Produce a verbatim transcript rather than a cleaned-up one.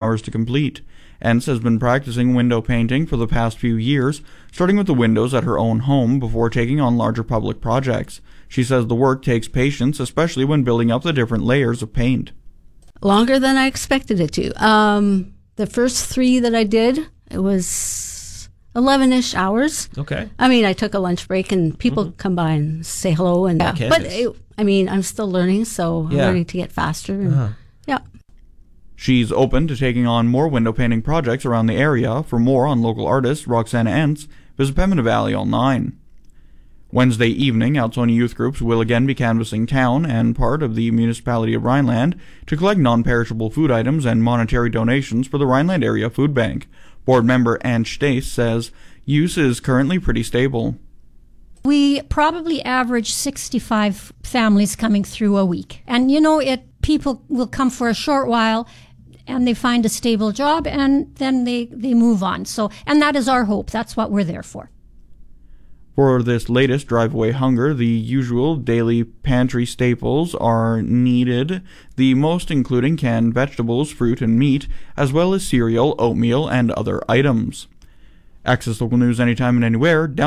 hours to complete. Ence has been practicing window painting for the past few years, starting with the windows at her own home before taking on larger public projects. She says the work takes patience, especially when building up the different layers of paint. Longer than I expected it to. Um, the first three that I did, it was eleven-ish hours. Okay. I mean, I took a lunch break and people mm-hmm. come by and say hello. and yeah. But, it, I mean, I'm still learning, so yeah. I'm learning to get faster. And, uh-huh. Yeah. She's open to taking on more window painting projects around the area. For more on local artist Roxana Ence, visit Pembina Valley All nine. Wednesday evening, Altona youth groups will again be canvassing town and part of the municipality of Rhineland to collect non-perishable food items and monetary donations for the Rhineland Area Food Bank. Board member Anne Stace says use is currently pretty stable. We probably average sixty-five families coming through a week. And, you know, it people will come for a short while and they find a stable job and then they, they move on. So, and that is our hope. That's what we're there for. For this latest Drive Away Hunger, the usual daily pantry staples are needed, the most including canned vegetables, fruit, and meat, as well as cereal, oatmeal, and other items. Access local news anytime and anywhere. Down